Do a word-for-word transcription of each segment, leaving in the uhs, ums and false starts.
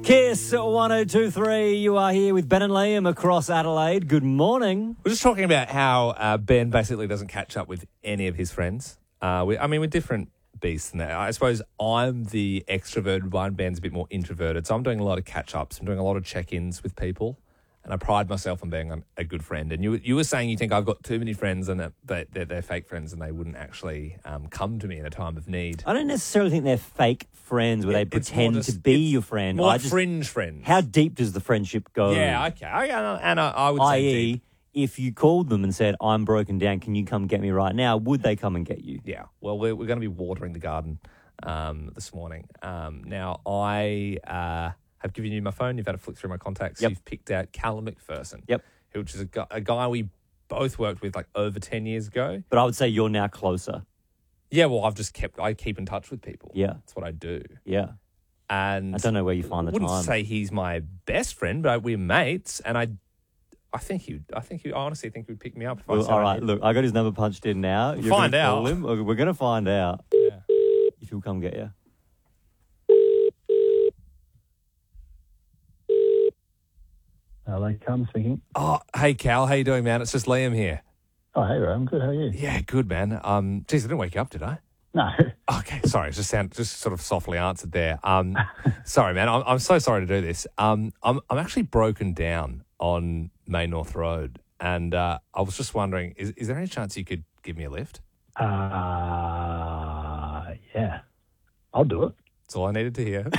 Kiss one oh two three. You are here with Ben and Liam across Adelaide. Good morning. We're just talking about how uh, Ben basically doesn't catch up with any of his friends. Uh, we, I mean, we're different beasts than that. I suppose I'm the extroverted one. Ben's a bit more introverted. So I'm doing a lot of catch-ups. I'm doing a lot of check-ins with people. And I pride myself on being a good friend. And you you were saying you think I've got too many friends and that they, they're, they're fake friends and they wouldn't actually um, come to me in a time of need. I don't necessarily think they're fake friends where Yeah, they it's pretend more just- to be it's your friend. More I like just, fringe friends. how deep does the friendship go? Yeah, okay. I, and I, I would say that is, deep. if you called them and said, I'm broken down, can you come get me right now? Would they come and get you? Yeah, well, we're, we're going to be watering the garden um, this morning. Um, now, I uh, have given you my phone. You've had a flick through my contacts. Yep. You've picked out Callum McPherson, Yep. which is a, gu- a guy we both worked with like over ten years ago. But I would say you're now closer. Yeah, well, I've just kept, I keep in touch with people. Yeah. That's what I do. Yeah. And I don't know where you find the I wouldn't time. say he's my best friend, but we're mates. And I I think he I think he, I honestly think he would pick me up if I Well, said all I right, did. look, I got his number punched in now. We'll You're find gonna call out. him. We're going to find out Yeah. if he'll come get you. Hello, Callum speaking. Oh, hey, Cal. How you doing, man? It's just Liam here. Oh, hey, Ray, I'm good. How are you? Yeah, good, man. Um, geez, I didn't wake you up, did I? No. Okay, sorry. It's just sound just sort of softly answered there. Um, sorry, man. I'm, I'm so sorry to do this. Um, I'm I'm actually broken down on May North Road, and uh, I was just wondering, is is there any chance you could give me a lift? Uh, yeah. I'll do it. That's all I needed to hear.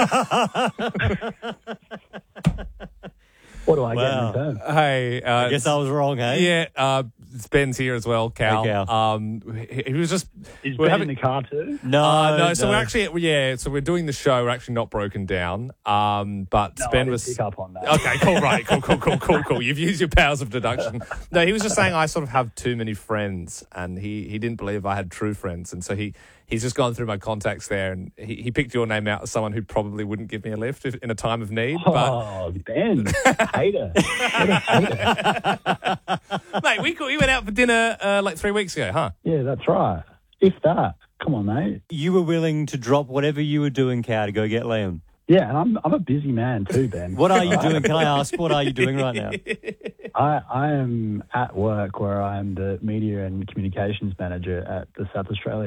What do I Wow. get in return? Hey, uh, I guess I was wrong, hey? yeah. Uh, Ben's here as well, Cal. Hey, Cal. Um, he, he was just Is we're Ben having- in the car too? No, Uh, no, so we're actually, yeah, so we're doing the show. We're actually not broken down. Um, but No, I Ben didn't was. pick up on that. Okay, cool, right. Cool, cool, cool, cool, cool. You've used your powers of deduction. No, he was just saying I sort of have too many friends, and he, he didn't believe I had true friends. And so he, he's just gone through my contacts there, and he, he picked your name out as someone who probably wouldn't give me a lift if, in a time of need. But, Oh, Ben. Hater. What a hater. mate, we, we went out for dinner uh, like three weeks ago, huh? Yeah, that's right. If that. Come on, mate. You were willing to drop whatever you were doing, Cal, to go get Liam. Yeah, and I'm I'm a busy man too, Ben. What are you doing? Can I ask, what are you doing right now? I, I am at work where I am the media and communications manager at the South Australia